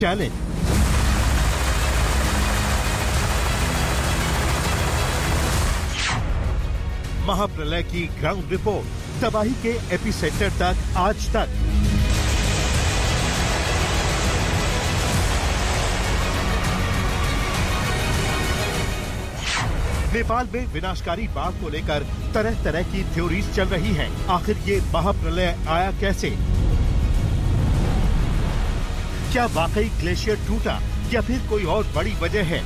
Challenge. महाप्रलय की ground report, तबाही के एपिसेंटर तक आज तक। नेपाल में विनाशकारी बाढ़ को लेकर तरह तरह की थ्योरीज चल रही हैं। आखिर ये महाप्रलय आया कैसे? क्या वाकई ग्लेशियर टूटा या फिर कोई और बड़ी वजह है?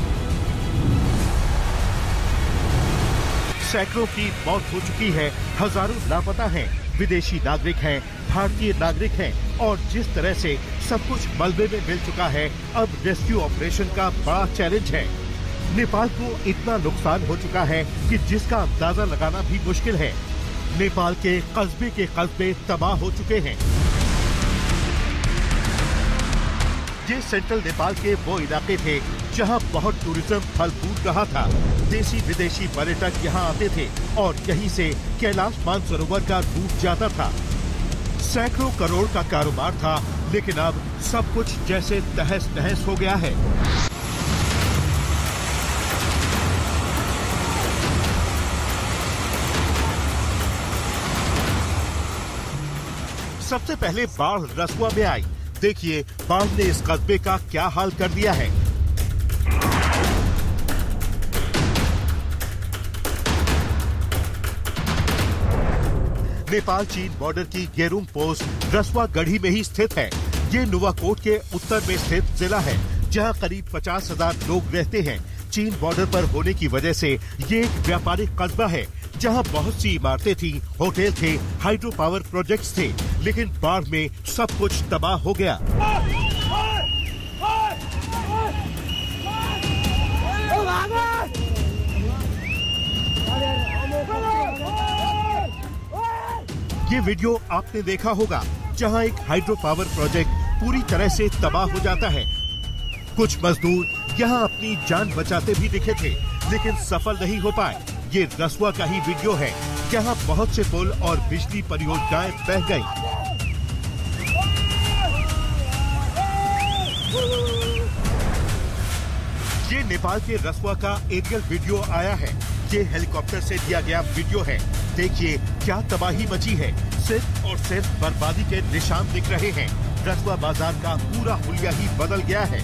सैकड़ों की मौत हो चुकी है, हजारों लापता हैं, विदेशी नागरिक हैं, भारतीय नागरिक हैं और जिस तरह से सब कुछ मलबे में मिल चुका है, अब रेस्क्यू ऑपरेशन का बड़ा चैलेंज है। नेपाल को इतना नुकसान हो चुका है कि जिसका अंदाजा लगाना भी मुश्किल है। नेपाल के कस्बे तबाह हो चुके हैं। ये सेंट्रल नेपाल के वो इलाके थे जहां बहुत टूरिज्म फल फूट रहा था। देशी विदेशी पर्यटक यहां आते थे और यहीं से कैलाश मानसरोवर का रूट जाता था। सैकड़ों करोड़ का कारोबार था, लेकिन अब सब कुछ जैसे तहस नहस हो गया है। सबसे पहले बाढ़ रसुआ में आई। देखिए बाढ़ ने इस कस्बे का क्या हाल कर दिया है। नेपाल चीन बॉर्डर की गेरुंग पोस्ट रसुआ गढ़ी में ही स्थित है। ये नुवाकोट के उत्तर में स्थित जिला है, जहां करीब 50,000 लोग रहते हैं। चीन बॉर्डर पर होने की वजह से ये एक व्यापारिक कस्बा है, जहां बहुत सी इमारतें थी, होटल थे, हाइड्रो पावर प्रोजेक्ट्स थे, लेकिन बाढ़ में सब कुछ तबाह हो गया। ये वीडियो आपने देखा होगा, जहां एक हाइड्रो पावर प्रोजेक्ट पूरी तरह से तबाह हो जाता है। कुछ मजदूर यहां अपनी जान बचाते भी दिखे थे, लेकिन सफल नहीं हो पाए। ये रसुआ का ही वीडियो है, जहां बहुत से पुल और बिजली परियोजनाएं बह गईं। ये नेपाल के रसुआ का एरियल वीडियो आया है। ये हेलीकॉप्टर से लिया गया वीडियो है। देखिए क्या तबाही मची है। सिर्फ और सिर्फ बर्बादी के निशान दिख रहे हैं। रसुआ बाजार का पूरा हुलिया ही बदल गया है।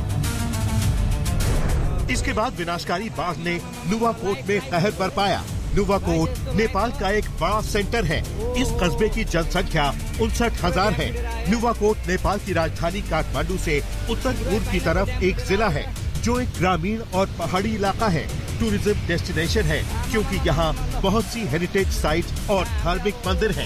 इसके बाद विनाशकारी बाढ़ ने नुवाकोट में कहर बरपाया। नुवाकोट नेपाल का एक बड़ा सेंटर है। इस कस्बे की जनसंख्या 59,000 है। नुवाकोट नेपाल की राजधानी काठमांडू से उत्तर पूर्व की तरफ एक जिला है, जो एक ग्रामीण और पहाड़ी इलाका है। टूरिज्म डेस्टिनेशन है, क्योंकि यहाँ बहुत सी हेरिटेज साइट और धार्मिक मंदिर हैं।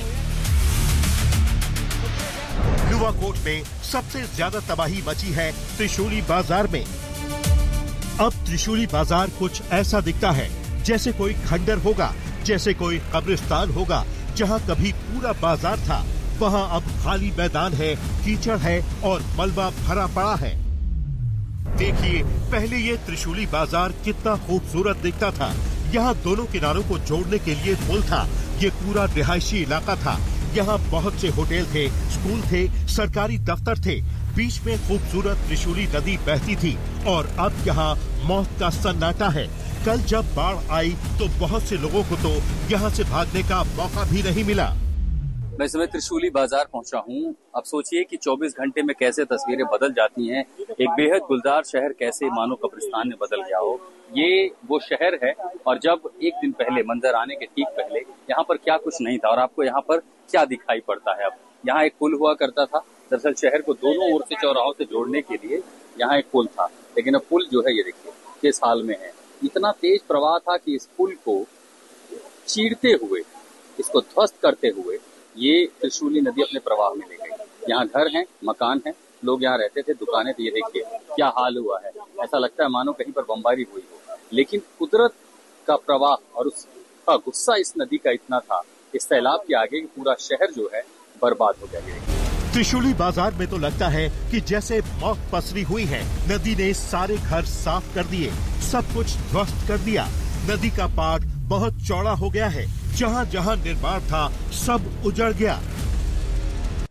नुवाकोट में सबसे ज्यादा तबाही मची है त्रिशूली बाजार में। अब त्रिशूली बाजार कुछ ऐसा दिखता है जैसे कोई खंडर होगा, जैसे कोई कब्रिस्तान होगा। जहां कभी पूरा बाजार था, वहां अब खाली मैदान है, कीचड़ है और मलबा भरा पड़ा है। देखिए पहले ये त्रिशूली बाजार कितना खूबसूरत दिखता था। यहाँ दोनों किनारों को जोड़ने के लिए पुल था। ये पूरा रिहायशी इलाका था। यहाँ बहुत से होटल थे, स्कूल थे, सरकारी दफ्तर थे। बीच में खूबसूरत त्रिशूली नदी बहती थी और अब यहाँ मौत का सन्नाटा है। कल जब बाढ़ आई तो बहुत से लोगों को तो यहाँ से भागने का मौका भी नहीं मिला। मैं इस समय त्रिशूली बाजार पहुंचा हूं। अब सोचिए कि 24 घंटे में कैसे तस्वीरें बदल जाती हैं। एक बेहद गुलजार शहर कैसे मानो कब्रिस्तान में बदल गया हो। ये वो शहर है, और जब एक दिन पहले मंजर आने के ठीक पहले यहाँ पर क्या कुछ नहीं था, और आपको यहाँ पर क्या दिखाई पड़ता है। अब यहाँ एक पुल हुआ करता था। दरअसल शहर को दोनों ओर से चौराहों से जोड़ने के लिए यहाँ एक पुल था, लेकिन अब पुल जो है ये देखिए किस हाल में है। इतना तेज प्रवाह था कि इस पुल को चीरते हुए, इसको ध्वस्त करते हुए ये त्रिशूली नदी अपने प्रवाह में ले गई। यहाँ घर हैं, मकान हैं, लोग यहाँ रहते थे, दुकानें थी। ये देखिए क्या हाल हुआ है। ऐसा लगता है मानो कहीं पर बमबारी हुई हो। लेकिन कुदरत का प्रवाह और उसका गुस्सा इस नदी का इतना था, इस सैलाब के आगे पूरा शहर जो है बर्बाद हो गया। त्रिशूली बाजार में तो लगता है कि जैसे मौत पसरी हुई है। नदी ने सारे घर साफ कर दिए, सब कुछ ध्वस्त कर दिया। नदी का पाट बहुत चौड़ा हो गया है। जहाँ जहाँ निर्माण था सब उजड़ गया।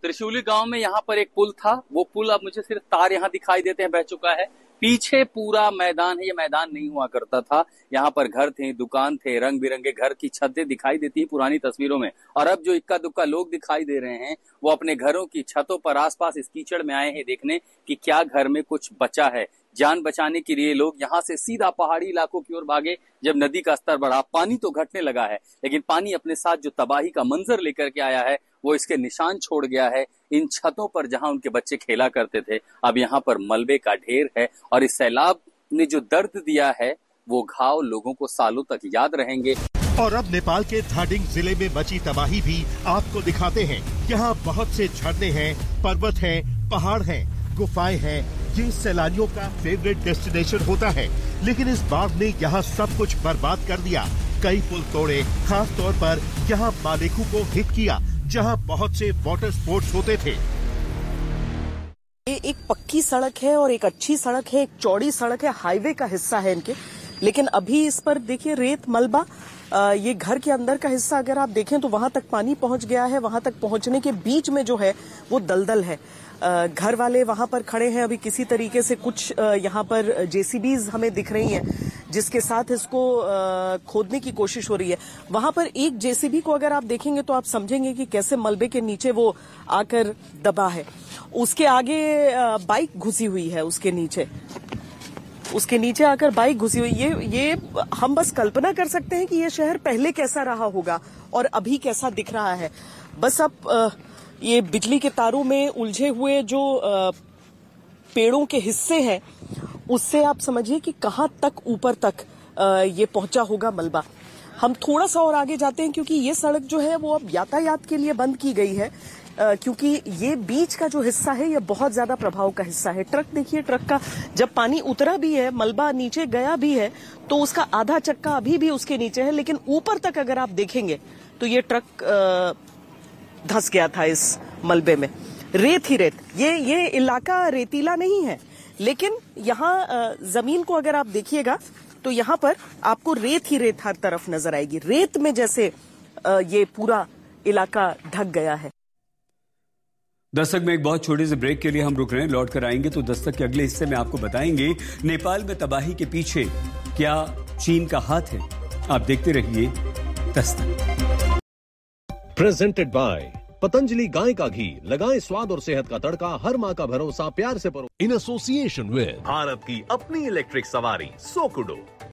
त्रिशूली गांव में यहाँ पर एक पुल था, वो पुल अब मुझे सिर्फ तार यहाँ दिखाई देते हैं, बह चुका है। पीछे पूरा मैदान है, ये मैदान नहीं हुआ करता था। यहाँ पर घर थे, दुकान थे, रंग बिरंगे घर की छतें दिखाई देती है पुरानी तस्वीरों में। और अब जो इक्का दुक्का लोग दिखाई दे रहे हैं वो अपने घरों की छतों पर आसपास इस कीचड़ में आए हैं देखने कि क्या घर में कुछ बचा है। जान बचाने के लिए लोग यहाँ से सीधा पहाड़ी इलाकों की ओर भागे। जब नदी का स्तर बढ़ा, पानी तो घटने लगा है, लेकिन पानी अपने साथ जो तबाही का मंजर लेकर के आया है वो इसके निशान छोड़ गया है। इन छतों पर जहां उनके बच्चे खेला करते थे, अब यहाँ पर मलबे का ढेर है। और इस सैलाब ने जो दर्द दिया है वो घाव लोगों को सालों तक याद रहेंगे। और अब नेपाल के धादिङ जिले में मची तबाही भी आपको दिखाते हैं। यहाँ बहुत से झरने हैं, पर्वत हैं, पहाड़ हैं, गुफाएं हैं। ये सैलानियों का फेवरेट डेस्टिनेशन होता है, लेकिन इस बाढ़ ने यहाँ सब कुछ बर्बाद कर दिया। कई पुल तोड़े, खास तौर पर यहाँ मालेकू को हिट किया, जहाँ बहुत से वाटर स्पोर्ट्स होते थे। ये एक पक्की सड़क है और एक अच्छी सड़क है, एक चौड़ी सड़क है, हाईवे का हिस्सा है इनके, लेकिन अभी इस पर देखिए रेत मलबा। ये घर के अंदर का हिस्सा अगर आप देखें तो वहां तक पानी पहुंच गया है। वहां तक पहुंचने के बीच में जो है वो दलदल है। घर वाले वहां पर खड़े हैं अभी किसी तरीके से। कुछ यहाँ पर जेसीबीज हमें दिख रही हैं जिसके साथ इसको खोदने की कोशिश हो रही है। वहां पर एक जेसीबी को अगर आप देखेंगे तो आप समझेंगे कि कैसे मलबे के नीचे वो आकर दबा है। उसके आगे बाइक घुसी हुई है, उसके नीचे आकर बाइक घुसी हुई। ये हम बस कल्पना कर सकते हैं कि ये शहर पहले कैसा रहा होगा और अभी कैसा दिख रहा है। बस अब ये बिजली के तारों में उलझे हुए जो पेड़ों के हिस्से हैं उससे आप समझिए कि कहां तक ऊपर तक ये पहुंचा होगा मलबा। हम थोड़ा सा और आगे जाते हैं क्योंकि ये सड़क जो है वो अब यातायात के लिए बंद की गई है, क्योंकि ये बीच का जो हिस्सा है ये बहुत ज्यादा प्रभाव का हिस्सा है। ट्रक देखिए, ट्रक का जब पानी उतरा भी है, मलबा नीचे गया भी है, तो उसका आधा चक्का अभी भी उसके नीचे है, लेकिन ऊपर तक अगर आप देखेंगे तो ये ट्रक धंस गया था इस मलबे में। रेत ही रेत। ये इलाका रेतीला नहीं है, लेकिन यहाँ जमीन को अगर आप देखिएगा तो यहाँ पर आपको रेत ही रेत हर तरफ नजर आएगी। रेत में जैसे ये पूरा इलाका ढक गया है। दस्तक में एक बहुत छोटे से ब्रेक के लिए हम रुक रहे हैं। लौट कर आएंगे तो दस्तक के अगले हिस्से में आपको बताएंगे नेपाल में तबाही के पीछे क्या चीन का हाथ है। आप देखते रहिए दस्तक। प्रेजेंटेड बाय पतंजलि गाय का घी। लगाएं स्वाद और सेहत का तड़का। हर माँ का भरोसा प्यार से परो। इन एसोसिएशन विद भारत की अपनी इलेक्ट्रिक सवारी सोकुडो।